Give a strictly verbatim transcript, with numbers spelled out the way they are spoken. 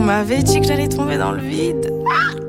m'avais dit que j'allais tomber dans le vide. Ah